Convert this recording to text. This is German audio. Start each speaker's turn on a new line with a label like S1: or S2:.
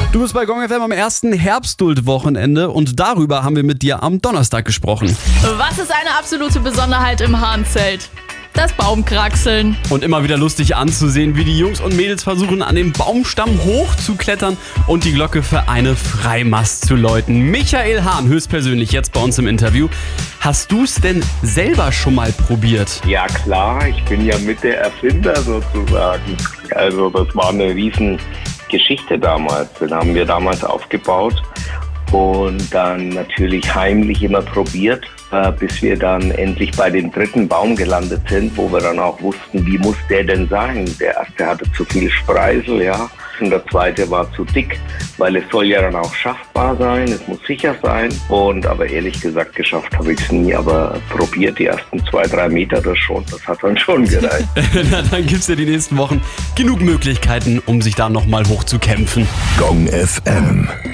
S1: Du bist bei Gong FM am ersten Herbstduld-Wochenende und darüber haben wir mit dir am Donnerstag gesprochen.
S2: Was ist eine absolute Besonderheit im Hahnzelt? Das Baumkraxeln.
S1: Und immer wieder lustig anzusehen, wie die Jungs und Mädels versuchen, an den Baumstamm hochzuklettern und die Glocke für eine Freimast zu läuten. Michael Hahn, höchstpersönlich jetzt bei uns im Interview. Hast du es denn selber schon mal probiert?
S3: Ja klar, ich bin ja mit der Erfinder sozusagen. Also das war eine Riesengeschichte damals. Den haben wir damals aufgebaut und dann natürlich heimlich immer probiert, bis wir dann endlich bei dem dritten Baum gelandet sind, wo wir dann auch wussten, wie muss der denn sein. Der erste hatte zu viel Spreisel, ja. Und der zweite war zu dick, weil es soll ja dann auch schaffbar sein, es muss sicher sein. Aber ehrlich gesagt, geschafft habe ich es nie, aber probiert die ersten 2-3 Meter das schon, das hat dann schon gereicht.
S1: Na, dann gibt's ja die nächsten Wochen genug Möglichkeiten, um sich da nochmal hochzukämpfen.
S4: Gong FM.